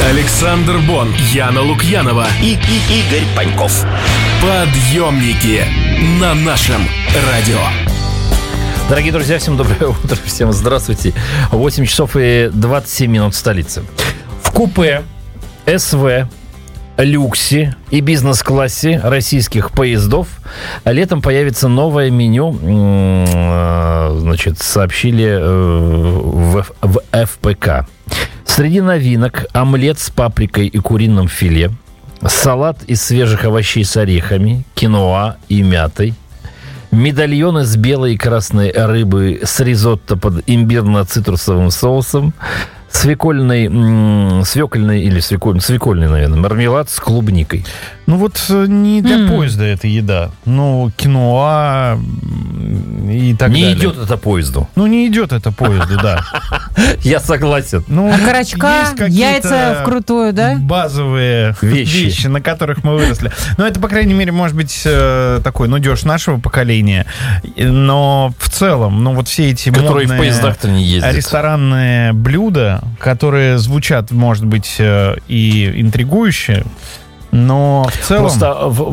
Александр Бон, Яна Лукьянова и Игорь Паньков. Подъемники на нашем радио. Дорогие друзья, всем доброе утро, всем здравствуйте. 8 часов и 27 минут в столице. В купе, СВ, люксе и бизнес-классе российских поездов летом появится новое меню, значит, сообщили в ФПК. Среди новинок омлет с паприкой и куриным филе, салат из свежих овощей с орехами, киноа и мятой, медальоны с белой и красной рыбы с ризотто под имбирно-цитрусовым соусом, свекольный, наверное, мармелад с клубникой. Ну вот не для поезда эта еда. Ну, киноа и так далее. Не идет это поезду. Ну, не идет это поезду, да. Я согласен. Ну, окорочка, яйца вкрутую, да? Базовые вещи, на которых мы выросли. Ну, это, по крайней мере, может быть такой, нудеж нашего поколения. Но в целом, ну, вот все эти которые в поездах-то не ездят. Ресторанные блюда, которые звучат, может быть, и интригующе, но в целом... Просто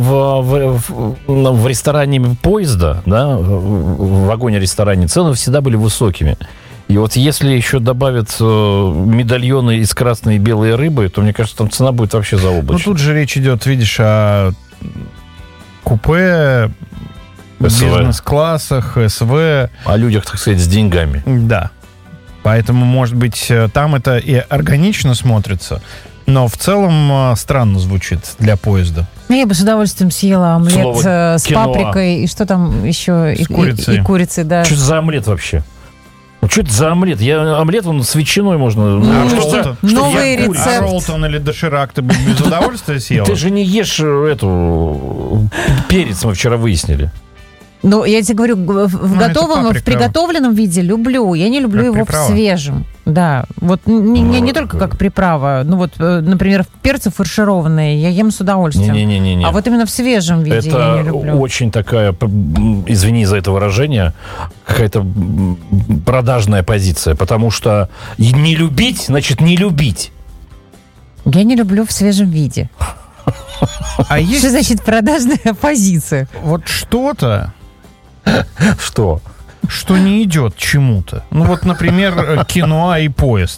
в ресторане поезда, да, в вагоне-ресторане цены всегда были высокими. И вот если еще добавят медальоны из красной и белой рыбы, то, мне кажется, там цена будет вообще заоблачная. Ну, тут же речь идет, видишь, о купе, бизнес-классах, СВ. О людях, так сказать, с деньгами. Да. Поэтому, может быть, там это и органично смотрится, но в целом странно звучит для поезда. Я бы с удовольствием съела омлет Слово с киноа. Паприкой и что там еще? С курицей. И курицей, да. Что это за омлет вообще? Ну, что это за омлет? Омлет, он с ветчиной можно... Новый рецепт. Роллтон или доширак ты бы без удовольствия съела? Ты же не ешь эту... Перец мы вчера выяснили. Ну, я тебе говорю, в готовом, в приготовленном виде люблю. Я не люблю как его приправа. в свежем. Да. Вот не только как приправа. Ну, вот, например, перцы фаршированные я ем с удовольствием. Не-не-не. А вот именно в свежем виде я не Это люблю. очень такая, извини за это выражение, какая-то продажная позиция. Потому что не любить, значит не любить. Я не люблю в свежем виде. А есть Что значит продажная позиция? вот что-то, Что? что не идет чему-то. Ну вот, например, киноа и поезд.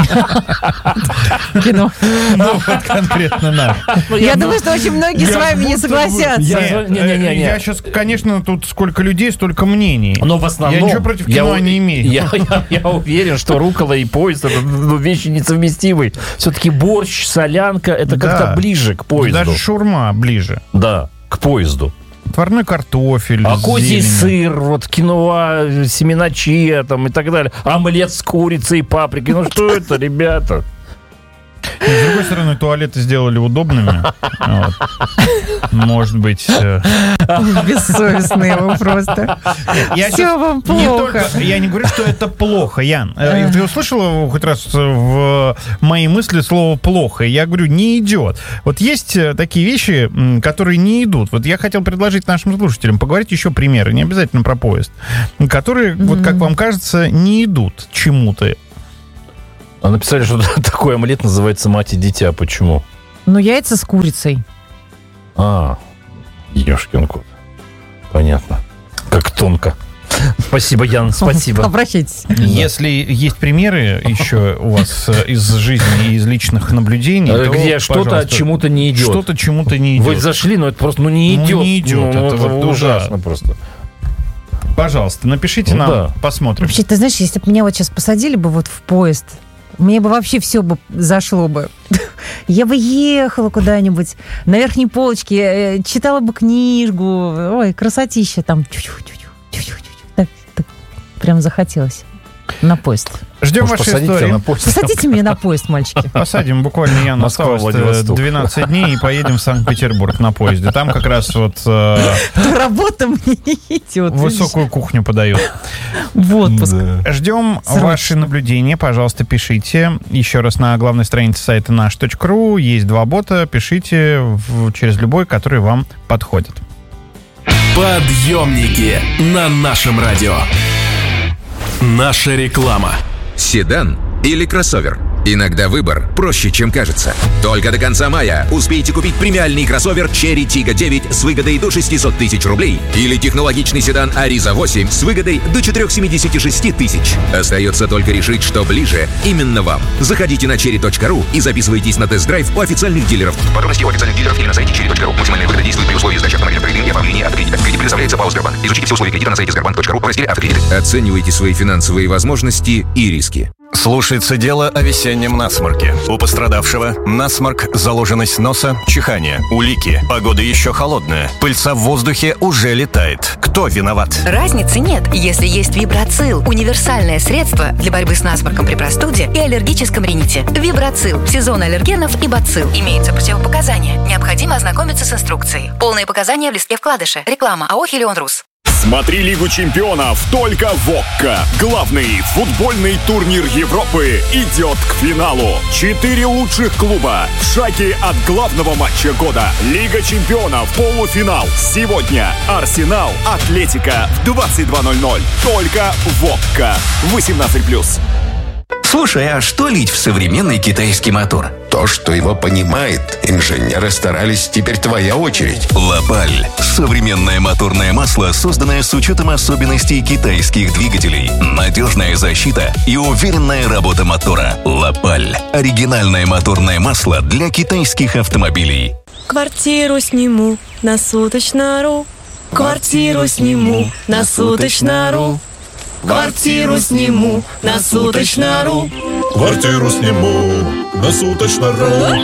Кино. Ну вот конкретно наш. Я думаю, что очень многие с вами не согласятся. Я сейчас, конечно, тут сколько людей, столько мнений. Но в основном... Я ничего против кино не имею. Я уверен, что руккола и поезд — это вещи несовместимые. Все-таки борщ, солянка — это Да. как-то ближе к поезду. Даже шаурма ближе. Да, к поезду. Отварной картофель, А козий зелень. сыр, вот киноа, семена чиа там и так далее. Омлет с курицей и паприкой. Ну что это, ребята? С другой стороны, туалеты сделали удобными. Вот. Может быть... Бессовестные вы просто. Я Все вам плохо. Я не говорю, что это плохо, Ян. Ты услышала хоть раз в мои мысли слово «плохо»? Я говорю, не идет. Вот есть такие вещи, которые не идут. Вот я хотел предложить нашим слушателям поговорить еще примеры, не обязательно про поезд, которые, вот как вам кажется, не идут чему-то. А написали, что такой омлет называется «Мать и дитя». Почему? Ну, яйца с курицей. Ёшкин кот. Понятно. Как тонко. Спасибо, Ян, спасибо. Обращайтесь. Если есть примеры еще у вас из жизни и из личных наблюдений, то, Где что-то пожалуйста, чему-то не идет. что-то чему-то не идет. Вы зашли, но это просто не Ну, идет. не идет. Это вот ужасно да. просто. Пожалуйста, напишите Ну нам, да. посмотрим. Вообще, ты знаешь, если бы меня вот сейчас посадили бы вот в поезд, мне бы вообще все бы зашло бы. Я бы ехала куда-нибудь на верхней полочке, читала бы книжку. Ой, красотища там. Так прям захотелось. На поезд. Ждем Может, ваши посадите истории. на поезд? Посадите меня на поезд, мальчики. Посадим буквально, Ян, Москва, осталось Владивосток. 12 дней и поедем в Санкт-Петербург на поезде. Там как раз вот Работа мне не идет. высокую кухню подают. В отпуск. Ждем Срочно. ваши наблюдения, пожалуйста, пишите. Еще раз на главной странице сайта наш.ру есть 2 бота. Пишите через любой, который вам подходит. Подъемники на нашем радио. Наша реклама. Седан или кроссовер? Иногда выбор проще, чем кажется. Только до конца мая успейте купить премиальный кроссовер Cherry Tiggo 9 с выгодой до 600 тысяч рублей или технологичный седан Ariza 8 с выгодой до 476 тысяч. Остается только решить, что ближе именно вам. Заходите на cherry.ru и записывайтесь на тест-драйв у официальных дилеров. Подробности у официальных дилеров или на сайте cherry.ru. Максимальная выгода действует при условии сдачи автомобиля в кредит и оформления автокредита. Кредит предоставляется ПАО «Сбербанк». Изучите все условия кредита на сайте sberbank.ru в разделе «Автокредиты». Оценивайте свои финансовые возможности и риски. Слушается дело о весеннем насморке. У пострадавшего насморк, заложенность носа, чихание, улики. Погода еще холодная. Пыльца в воздухе уже летает. Кто виноват? Разницы нет, если есть Вибрацил. Универсальное средство для борьбы с насморком при простуде и аллергическом рините. Вибрацил. Сезон аллергенов и бацилл. Имеются противопоказания. Необходимо ознакомиться с инструкцией. Полные показания в листке вкладыша. Реклама АО «Хелион Рус». Смотри Лигу чемпионов только в ОККО. Главный футбольный турнир Европы идет к финалу. 4 лучших клуба в шаге от главного матча года. Лига чемпионов, полуфинал. Сегодня Арсенал, Атлетико в 22:00. Только в ОККО. 18+. Слушай, а что лить в современный китайский мотор? То, что его понимает. Инженеры старались, теперь твоя очередь. Лапаль. Современное моторное масло, созданное с учетом особенностей китайских двигателей. Надежная защита и уверенная работа мотора. Лапаль. Оригинальное моторное масло для китайских автомобилей. Квартиру сниму на суточно.ру. Квартиру сниму на суточно.ру. Квартиру сниму на суточно.ру. Квартиру сниму на суточно.ру.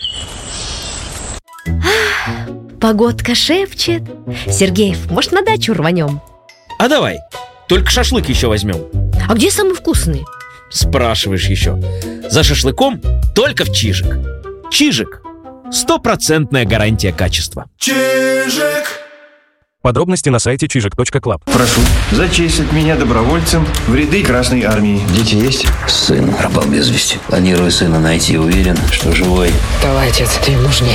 Погодка шепчет. Сергеев, может, на дачу рванем? А давай, только шашлык еще возьмем. А где самый вкусный? Спрашиваешь еще. За шашлыком только в Чижик. Чижик. 100% гарантия качества. Чижик. Подробности на сайте чижик.клаб. Прошу зачислить меня добровольцем в ряды Красной Армии. Дети есть? Сын пропал без вести. Планирую сына найти, уверен, что живой. Давай, отец, ты им нужнее.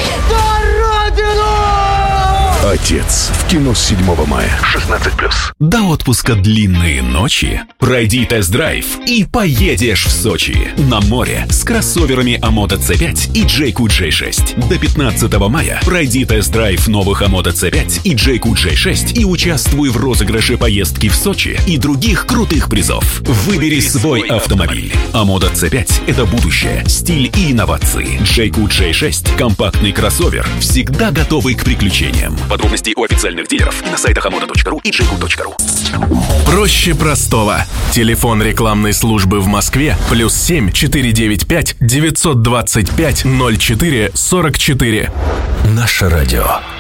Отец. В кино с 7 мая. 16+. До отпуска длинные ночи. Пройди тест-драйв и поедешь в Сочи. На море с кроссоверами Amoda C5 и Jayco J6. До 15 мая пройди тест-драйв новых Amoda C5 и Jayco J6 и участвуй в розыгрыше поездки в Сочи и других крутых призов. Выбери свой автомобиль. Amoda C5 – это будущее, стиль и инновации. Jayco J6 – компактный кроссовер, всегда готовый к приключениям. Подробности у официальных дилеров и на сайтах amoda.ru и jayco.ru. Проще простого. Телефон рекламной службы в Москве +7 495 925 04 44. Наше радио.